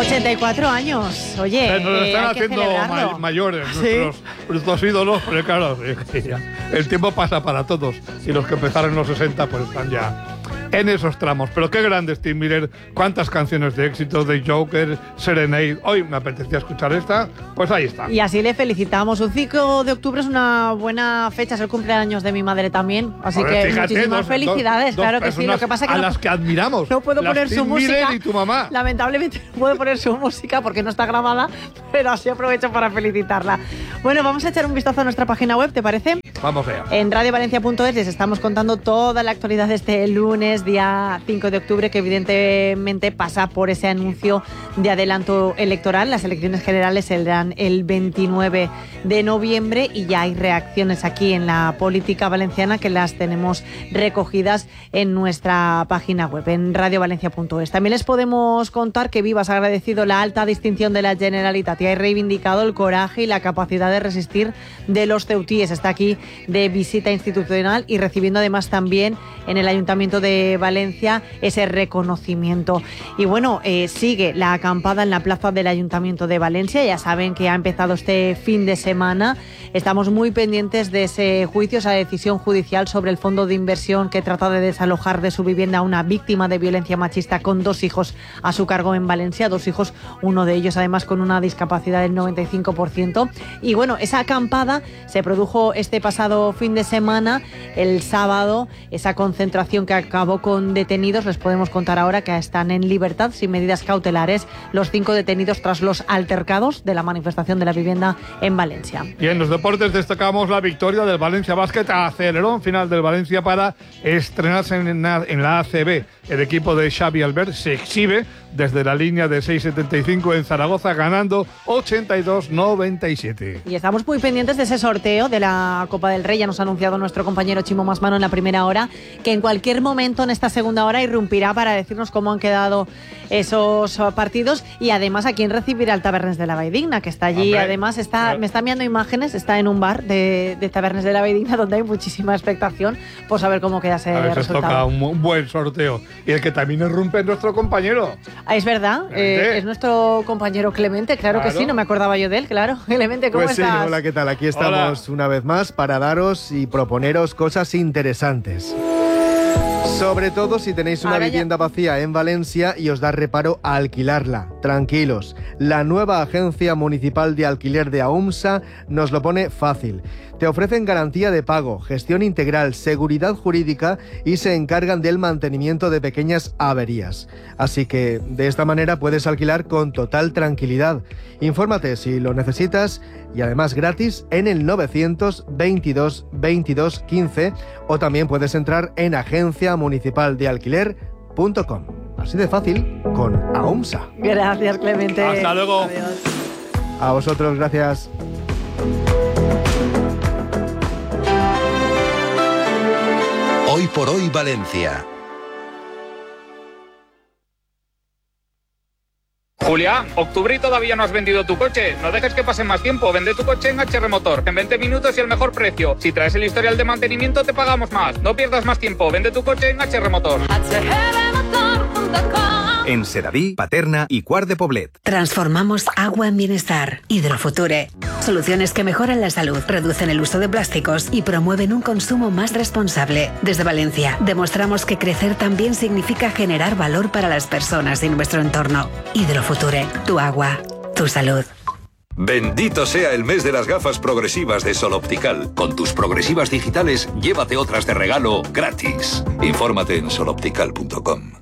84 años. Oye, nos están hay que haciendo celebrarlo. mayores ¿Sí? nuestros ídolos, pero claro, el tiempo pasa para todos y los que empezaron en los 60 pues están ya en esos tramos. Pero qué grande Steve Miller, cuántas canciones de éxito, de Joker, Serenade. Hoy me apetecía escuchar esta, pues ahí está. Y así le felicitamos. Un 5 de octubre es una buena fecha, es el cumpleaños de mi madre también. Así que Fíjate, muchísimas felicidades, dos claro que sí. Lo que pasa es que a las que admiramos. no puedo las poner su Steve música. Miller y tu mamá. Lamentablemente no puedo poner su música porque no está grabada, pero así aprovecho para felicitarla. Bueno, vamos a echar un vistazo a nuestra página web, ¿te parece? Vamos allá. En radiovalencia.es les estamos contando toda la actualidad de este lunes, día 5 de octubre, que evidentemente pasa por ese anuncio de adelanto electoral. Las elecciones generales serán el 29 de noviembre y ya hay reacciones aquí en la política valenciana que las tenemos recogidas en nuestra página web, en radiovalencia.es. También les podemos contar que Vivas ha agradecido la alta distinción de la Generalitat y ha reivindicado el coraje y la capacidad de resistir de los ceutíes. Está aquí de visita institucional y recibiendo además también en el Ayuntamiento de Valencia ese reconocimiento. Y bueno, sigue la acampada en la plaza del Ayuntamiento de Valencia. Ya saben que ha empezado este fin de semana. Estamos muy pendientes de ese juicio, esa decisión judicial sobre el fondo de inversión que trata de desalojar de su vivienda a una víctima de violencia machista con 2 hijos a su cargo en Valencia. 2 hijos, uno de ellos además con una discapacidad del 95%. Y bueno, esa acampada se produjo este pasado fin de semana, el sábado, esa concentración que acabó con detenidos. Les podemos contar ahora que están en libertad sin medidas cautelares los 5 detenidos tras los altercados de la manifestación de la vivienda en Valencia. Y en los deportes destacamos la victoria del Valencia Basket. Aceleró en final del Valencia para estrenarse en la ACB. El equipo de Xavi Albert se exhibe desde la línea de 6,75 en Zaragoza, ganando 82-97. Y estamos muy pendientes de ese sorteo de la Copa del Rey. Ya nos ha anunciado nuestro compañero Chimo Masmano en la primera hora que en cualquier momento en esta segunda hora irrumpirá para decirnos cómo han quedado esos partidos y además a quién recibirá el Tabernes de la Valldigna, que está allí. Hombre, además me está enviando imágenes, está en un bar de Tabernes de la Valldigna donde hay muchísima expectación por saber cómo queda ese resultado. Toca un buen sorteo. Y el que también irrumpe es nuestro compañero. Es verdad, es nuestro compañero Clemente, claro que sí, no me acordaba yo de él, claro. Clemente, ¿cómo estás? Pues sí, hola, ¿qué tal? Aquí estamos una vez más para daros y proponeros cosas interesantes. Sobre todo si tenéis una vivienda vacía en Valencia y os da reparo a alquilarla. Tranquilos, la nueva Agencia Municipal de Alquiler de AUMSA nos lo pone fácil. Te ofrecen garantía de pago, gestión integral, seguridad jurídica y se encargan del mantenimiento de pequeñas averías. Así que de esta manera puedes alquilar con total tranquilidad. Infórmate si lo necesitas y además gratis en el 922 22 15 o también puedes entrar en agenciamunicipaldealquiler.com. Así de fácil con AUMSA. Gracias, Clemente. Hasta luego. Adiós. A vosotros, gracias. Hoy por hoy Valencia. Julia, octubre y todavía no has vendido tu coche. No dejes que pase más tiempo. Vende tu coche en HR Motor. En 20 minutos y el mejor precio. Si traes el historial de mantenimiento, te pagamos más. No pierdas más tiempo. Vende tu coche en HR Motor. En Sedaví, Paterna y Quart de Poblet. Transformamos agua en bienestar. Hidrofuture. Soluciones que mejoran la salud, reducen el uso de plásticos y promueven un consumo más responsable. Desde Valencia, demostramos que crecer también significa generar valor para las personas y nuestro entorno. Hidrofuture. Tu agua. Tu salud. Bendito sea el mes de las gafas progresivas de Sol Optical. Con tus progresivas digitales, llévate otras de regalo gratis. Infórmate en soloptical.com.